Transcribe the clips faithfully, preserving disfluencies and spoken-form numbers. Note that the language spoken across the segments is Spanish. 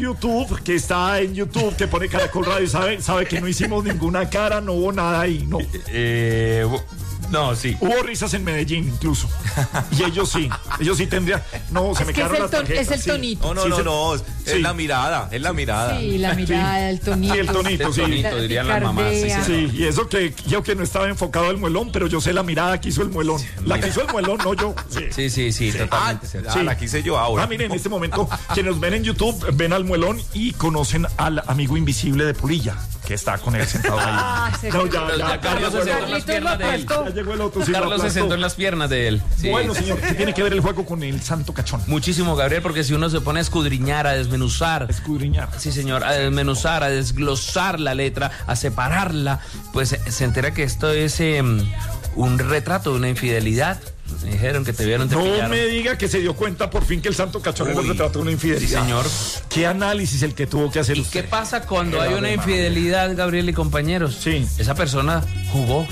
YouTube, que está en YouTube, que pone Caracol Radio, sabe, sabe que no hicimos ninguna cara, no hubo nada ahí, no. Eh, no, sí. Hubo risas en Medellín incluso. Y ellos sí, ellos sí tendrían. No, se es me que quedaron es las el, ton, tarjetas. es el sí. tonito. No, no, Sí, no, se- no, es sí. la mirada, es la mirada. Sí, la mirada, el tonito. Sí, el tonito, sí. Tonito, La dirían las mamás. Sí, picardía. sí. Sí, y eso que yo que no estaba enfocado el muelón, pero yo sé la mirada que hizo el muelón. La que hizo el muelón, no yo. Sí. Sí, sí, sí, Ah, totalmente. cierto. ah, Sí. la quise yo ahora. Ah, miren, en este momento, quienes nos ven en YouTube, ven al muelón y conocen al amigo invisible de Polilla, que está con él sentado ahí. Ah, se No, fue. ya, ya, Ya Carlos se ya, sentó en las Carlitos piernas lo de él. aplastó. ya llegó el otro. Sí, lo Carlos se aplastó. sentó en las piernas de él. Sí. Bueno, señor, ¿qué tiene que ver el juego con el santo cachón? Muchísimo, Gabriel, porque si uno se pone a escudriñar, a desmenuzar, Escudriñar. sí, señor, a desmenuzar, a desglosar la letra, a separarla, pues eh, se entera que esto es eh, un retrato de una infidelidad. Me dijeron que te vieron, te No pillaron. me diga que se dio cuenta por fin que el santo cachón era el Uy. retrato de una infidelidad. Sí, señor. ¿Qué análisis el que tuvo que hacer ¿Y usted? qué pasa cuando Qué hay una ave infidelidad, Gabriel y compañeros? Sí. Esa persona jugó.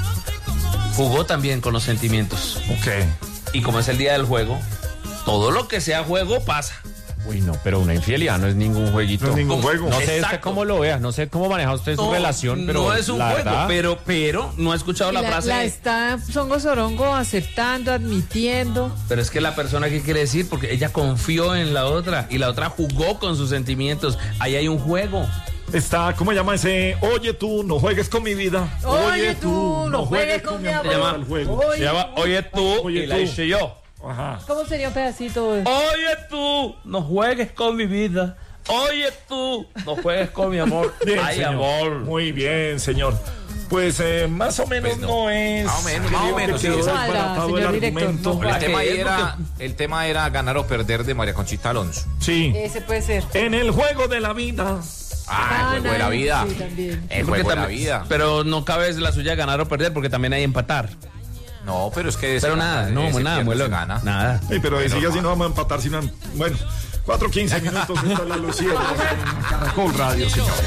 Jugó también con los sentimientos. Ok. Y como es el día del juego, todo lo que sea juego pasa. Uy, no, pero una infidelidad no es ningún jueguito. No es ningún juego. No sé usted Exacto. cómo lo vea, no sé cómo maneja usted su No, relación, pero no es un la juego, verdad, pero, pero no he escuchado la, La, frase. la está Songo Sorongo aceptando, admitiendo. Pero es que la persona, ¿qué quiere decir? Porque ella confió en la otra y la otra jugó con sus sentimientos. Ahí hay un juego. Está, ¿cómo se llama ese? Oye tú, no juegues con mi vida. Oye, tú, no juegues con mi amor. Se llama- al juego. Oye, Se llama Oye tú Oye y la tú. hice yo. Ajá. ¿Cómo sería un pedacito? de- Oye tú, no juegues con mi vida. Oye tú, no juegues con mi amor. Bien, Ay, señor. amor. Muy bien, señor. Pues eh, más o menos Pues no. no. es. Más o menos, Creo más o que menos, quedó sí. desbaratado Ojalá, el señor director, argumento. no El Vale, tema, es lo era, el tema era ganar o perder de María Conchita Alonso. Sí. Ese puede ser. En el juego de la vida. Ah, el juego de la vida. Sí, también. El Porque juego de la también- vida. Pero no cabe la suya ganar o perder porque también hay empatar. No, pero es que... Pero se nada, gana, no, ese nada, pierde, muelo. se gana. Nada. Ey, pero Bueno, sigue así no. no vamos a empatar sino. Bueno, cuatro quince minutos. Esta es la Lucía. Caracol Radio, señores.